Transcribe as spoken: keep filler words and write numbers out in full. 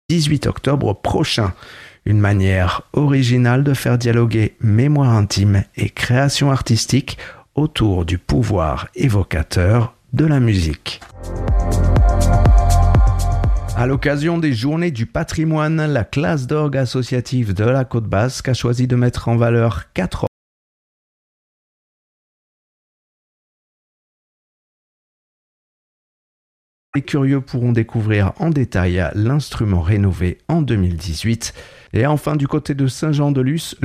dix-huit octobre prochain. Une manière originale de faire dialoguer mémoire intime et création artistique autour du pouvoir évocateur de la musique. À l'occasion des Journées du patrimoine, la classe d'orgue associative de la Côte Basque a choisi de mettre en valeur quatre orgues. Les curieux pourront découvrir en détail l'instrument rénové en deux mille dix-huit. Et enfin, du côté de Saint-Jean-de-Luz,